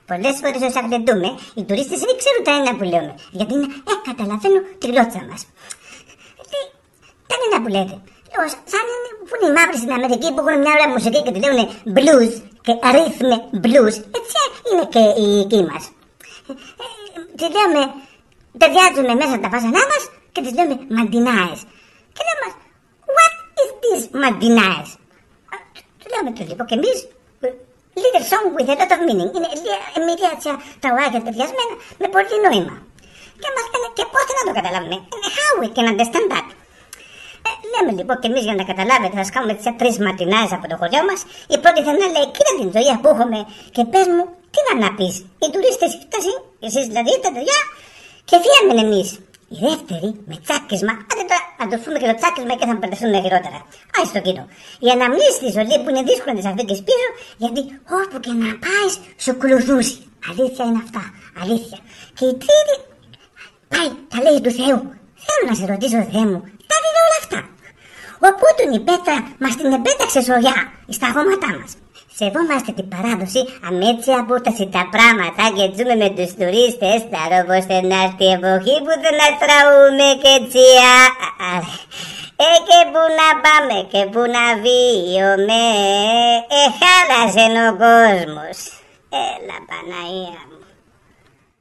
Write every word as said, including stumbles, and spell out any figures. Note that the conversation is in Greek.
Πολλές φορές ως αγλεντούμε, οι τουρίστες δεν ξέρουν τα ένα που λέμε. Γιατί είναι, ε, καταλαβαίνω τη γλώσσα μας. Τι, τα ένα που λέτε. Σαν είναι, που είναι οι μαύροι στην Αμερική που έχουν μια ωραία μουσική και τη λένε blues και ρύθμε blues. Έτσι είναι και οι εκεί μας. Τι λέμε, ταιριάζουμε μέσα τα φάσανά μας και τις λέμε μαντινάες. Και λέμε, what is this μαντινάες? Του λέμε το λοιπόν και εμείς, little song with a lot of meaning. Είναι μια τραγουδάκια ταιριασμένα με πολύ νόημα. Και μας λένε, και πώς να το καταλάβουμε? How we can understand that? Ε, λέμε λοιπόν και εμείς για να καταλάβετε, θα σας κάνουμε τις τρεις ματινάες από το χωριό μας. Η πρώτη θα είναι, λέει, κοίτα την ζωή που έχουμε και πες μου, τι να να πεις? Οι τουρίστες φτάσει, εσείς δηλαδή τα παιδιά, και φύγαμε εμείς. Η δεύτερη, με τσάκισμα, άντε τώρα να το πούμε και το τσάκισμα και θα μπερδευτούμε χειρότερα. Άι στο κοινό. Η αναμνήσεις της ζωή που είναι δύσκολο να τις αφήκεις πίσω, γιατί όπου και να πάεις σου κλουδούσει. Αλήθεια είναι αυτά. Αλήθεια. Και η τρίτη, πάει τα λέει του Θεού. Θέλω να σε ρωτήσω, Θεέ μου, τα δείτε όλα αυτά? Οπότε η πέτρα μας την επέταξε σωριά στα χώματά μας. Σεβόμαστε την παράδοση, αμέτσι απόσταση τα πράγματα και ζούμε με τους τουρίστες. Θα ρόβωστε να έρθει η εποχή που δεν να τραούμε και τσιά. Ε, και που να πάμε και που να βίωμε. Ε, χάλασε ο κόσμος. Έλα Παναγία μου.